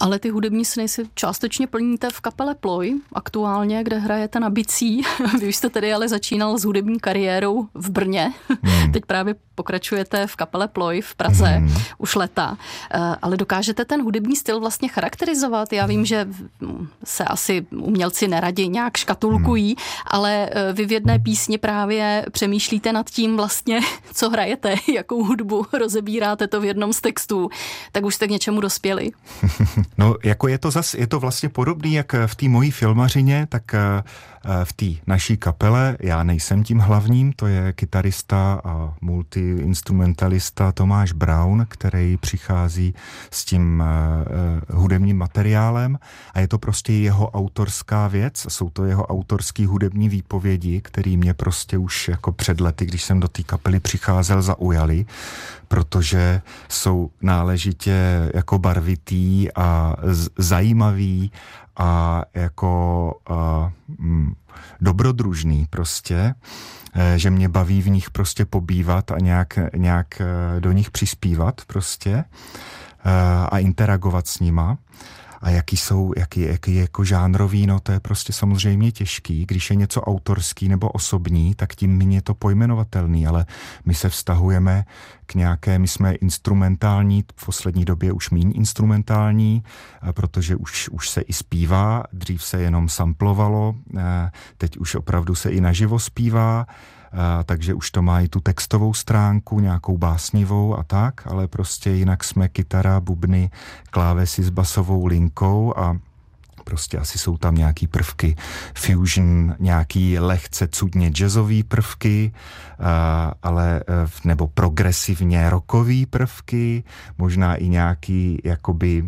Ale ty hudební sny si částečně plníte v kapele Ploj, aktuálně, kde hrajete na bicí. Vy už jste tedy ale začínal s hudební kariérou v Brně. Teď právě pokračujete v kapele Ploj v Praze už leta. Ale dokážete ten hudební styl vlastně charakterizovat? Já vím, že se asi umělci neradi nějak škatulkují, ale vy v jedné písni právě přemýšlíte nad tím vlastně, co hrajete, jakou hudbu rozebíráte to v jednom z textů. Tak už jste k něčemu dospěli? No, jako je to vlastně podobný, jak v té mojí filmařině, tak v té naší kapele. Já nejsem tím hlavním, to je kytarista a multiinstrumentalista Tomáš Braun, který přichází s tím hudebním materiálem a je to prostě jeho autorská věc. Jsou to jeho autorský hudební výpovědi, který mě prostě už jako před lety, když jsem do té kapely přicházel, zaujali, protože jsou náležitě jako barvitý a zajímavý a jako dobrodružný prostě, že mě baví v nich prostě pobývat a nějak do nich přispívat prostě a interagovat s nima. A jaký je jako žánrový, no to je prostě samozřejmě těžký. Když je něco autorský nebo osobní, tak tím méně je to pojmenovatelný, ale my se vztahujeme k my jsme instrumentální, v poslední době už míň instrumentální, protože už se i zpívá, dřív se jenom samplovalo, teď už opravdu se i naživo zpívá, takže už to má i tu textovou stránku, nějakou básnivou a tak, ale prostě jinak jsme kytara, bubny, klávesy s basovou linkou a prostě asi jsou tam nějaký prvky fusion, nějaký lehce cudně jazzový prvky, ale nebo progresivně rockový prvky, možná i nějaký jakoby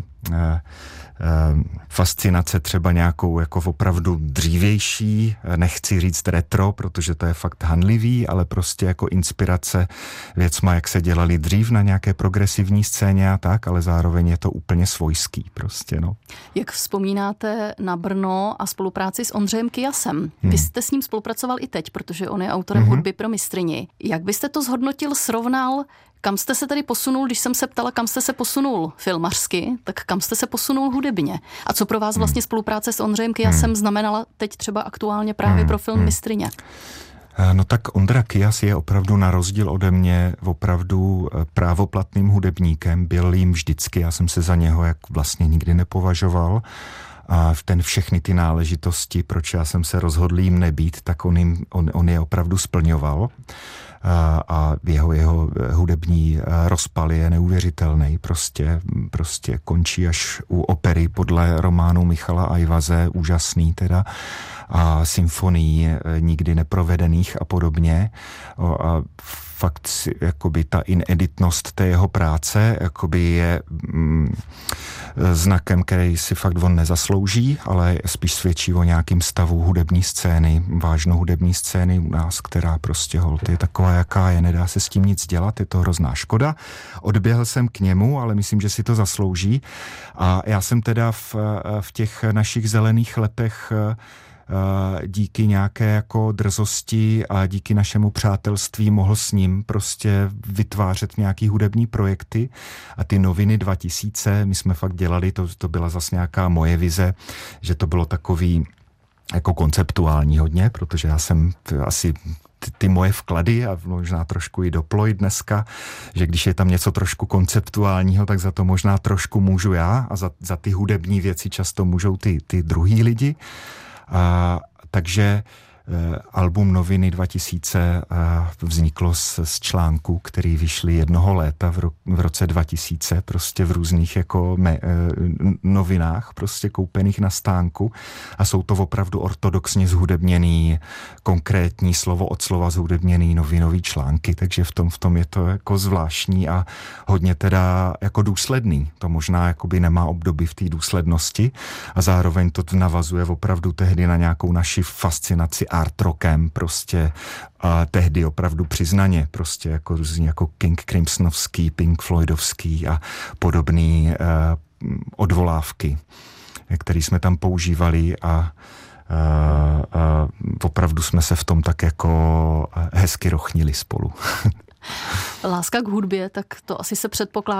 fascinace třeba nějakou jako opravdu dřívější, nechci říct retro, protože to je fakt hanlivý, ale prostě jako inspirace věcma, jak se dělali dřív na nějaké progresivní scéně a tak, ale zároveň je to úplně svojský prostě, no. Jak vzpomínáte na Brno a spolupráci s Ondřejem Kyasem? Vy jste s ním spolupracoval i teď, protože on je autorem hudby pro mistryni. Jak byste to zhodnotil, srovnal? Kam jste se tady posunul, když jsem se ptala, kam jste se posunul filmařsky, tak kam jste se posunul hudebně? A co pro vás vlastně spolupráce s Ondřejem Kyasem znamenala teď třeba aktuálně právě pro film Mistryně? No tak Ondra Kyas je opravdu na rozdíl ode mě opravdu právoplatným hudebníkem, byl jím vždycky, já jsem se za něho jak vlastně nikdy nepovažoval. A všechny ty náležitosti, proč já jsem se rozhodl jim nebýt, tak on je opravdu splňoval. A jeho hudební rozpal je neuvěřitelný. Prostě končí až u opery podle románu Michala Ajvaze, úžasný teda, a symfonií nikdy neprovedených a podobně. A fakt jakoby ta ineditnost té jeho práce jakoby je znakem, který si fakt on nezaslouží, ale spíš svědčí o nějakým stavu hudební scény, vážnou hudební scény u nás, která prostě holt je taková, jaká je, nedá se s tím nic dělat, je to hrozná škoda. Odběhl jsem k němu, ale myslím, že si to zaslouží. A já jsem teda v těch našich zelených letech díky nějaké jako drzosti a díky našemu přátelství mohl s ním prostě vytvářet nějaký hudební projekty a ty noviny 2000, my jsme fakt dělali, to byla zase nějaká moje vize, že to bylo takový jako konceptuální hodně, protože já jsem asi ty moje vklady a možná trošku i do Ploj dneska, že když je tam něco trošku konceptuálního, tak za to možná trošku můžu já a za ty hudební věci často můžou ty druhý lidi. Takže album Noviny 2000 vzniklo z článků, který vyšly jednoho léta v roce 2000, prostě v různých jako novinách, prostě koupených na stánku a jsou to opravdu ortodoxně zhudebněný, konkrétní slovo od slova zhudebněný novinový články, takže v tom je to jako zvláštní a hodně teda jako důsledný. To možná jakoby nemá obdoby v té důslednosti a zároveň to navazuje opravdu tehdy na nějakou naši fascinaci art rockem prostě a tehdy opravdu přiznaně prostě jako různě jako King Crimsonovský, Pink Floydovský a podobný odvolávky, které jsme tam používali a opravdu jsme se v tom tak jako hezky rochnili spolu. Láska k hudbě, tak to asi se předpokládá